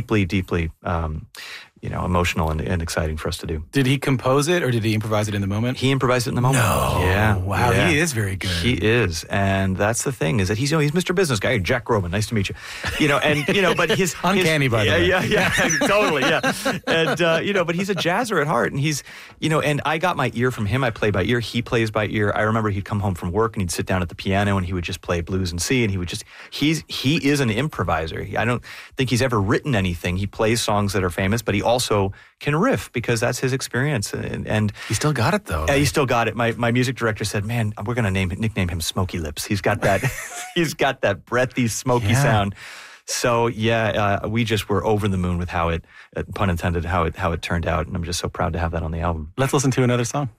deeply, deeply, emotional and exciting for us to do. Did he compose it or did he improvise it in the moment? He improvised it in the moment. No. Yeah. Wow, yeah. he is very good. He is. And that's the thing, is that he's Mr. Business Guy. Hey, Jack Groban, nice to meet you. But his... Uncanny, by the way. Yeah, totally, yeah. And, but he's a jazzer at heart. And he's, and I got my ear from him. I play by ear. He plays by ear. I remember he'd come home from work and he'd sit down at the piano and he would just play blues and C, and he would just... He is an improviser. I don't think he's ever written anything. He plays songs that are famous, but he also can riff because that's his experience. And he still got it, though. He still got it. My music director said, "Man, we're going to nickname him Smoky Lips. He's got that he's got that breathy, smoky sound." So we just were over the moon with how it, pun intended, how it turned out, and I'm just so proud to have that on the album. Let's listen to another song.